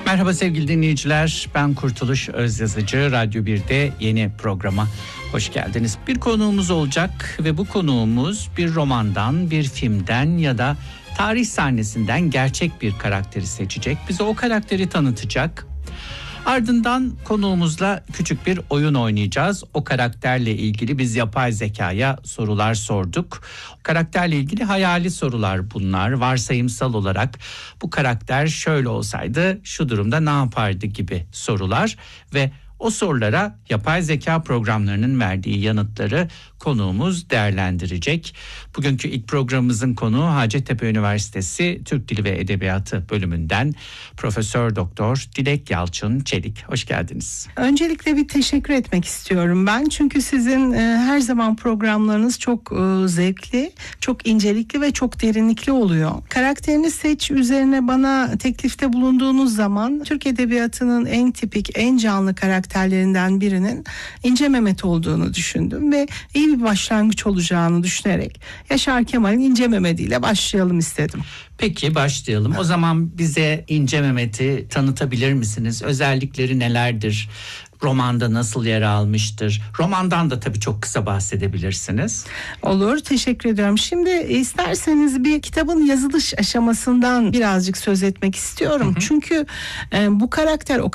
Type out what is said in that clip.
Merhaba sevgili dinleyiciler, ben Kurtuluş Özyazıcı. Radyo 1'de yeni programa hoş geldiniz. Bir konuğumuz olacak ve bu konuğumuz bir romandan, bir filmden ya da tarih sahnesinden gerçek bir karakteri seçecek. Bize o karakteri tanıtacak. Ardından konuğumuzla küçük bir oyun oynayacağız. O karakterle ilgili biz yapay zekaya sorular sorduk. O karakterle ilgili hayali sorular bunlar. Varsayımsal olarak bu karakter şöyle olsaydı şu durumda ne yapardı gibi sorular ve o sorulara yapay zeka programlarının verdiği yanıtları konuğumuz değerlendirecek. Bugünkü ilk programımızın konuğu Hacettepe Üniversitesi Türk Dili ve Edebiyatı bölümünden Profesör Doktor Dilek Yalçın Çelik. Hoş geldiniz. Öncelikle bir teşekkür etmek istiyorum ben. Çünkü sizin her zaman programlarınız çok zevkli, çok incelikli ve çok derinlikli oluyor. Karakterini seç üzerine bana teklifte bulunduğunuz zaman Türk Edebiyatı'nın en tipik, en canlı karakterlerinden birinin İnce Mehmet olduğunu düşündüm ve iyi bir başlangıç olacağını düşünerek Yaşar Kemal'in İnce Mehmet ile başlayalım istedim. Peki başlayalım. O zaman bize İnce Mehmet'i tanıtabilir misiniz? Özellikleri nelerdir? Romanda nasıl yer almıştır? Romandan da tabii çok kısa bahsedebilirsiniz. Olur, teşekkür ediyorum. Şimdi isterseniz bir kitabın yazılış aşamasından birazcık söz etmek istiyorum. Çünkü bu karakter o